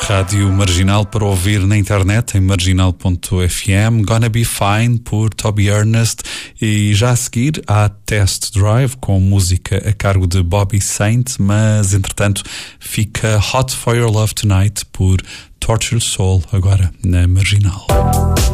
Rádio Marginal para ouvir na internet em marginal.fm. Gonna Be Fine por Toby Ernest, e já a seguir há Test Drive com música a cargo de Bobby Saint, mas entretanto fica Hot for Your Love Tonight por Tortured Soul agora na Marginal.